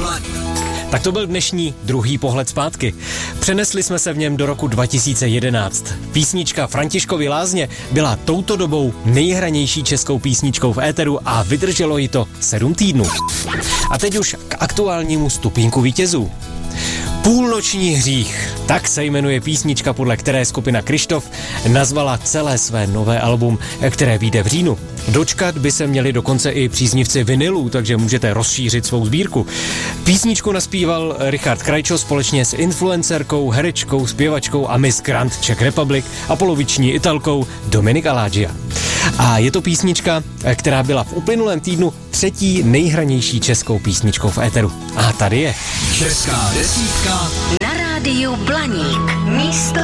Tak to byl dnešní druhý pohled zpátky. Přenesli jsme se v něm do roku 2011. Písnička Františkovy lázně byla touto dobou nejhranější českou písničkou v éteru a vydrželo ji to 7 týdnů. A teď už k aktuálnímu stupínku vítězů. Půlnoční hřích, tak se jmenuje písnička, podle které skupina Kryštof nazvala celé své nové album, které vyjde v říjnu. Dočkat by se měli dokonce i příznivci vinylů, takže můžete rozšířit svou sbírku. Písničku naspíval Richard Krajčo společně s influencerkou, herečkou, zpěvačkou a Miss Grand Czech Republic a poloviční Italkou Dominik Aladžia. A je to písnička, která byla v uplynulém týdnu 3. nejhranější českou písničkou v éteru. A tady je. Česká desítka na rádiu Blaník. Místo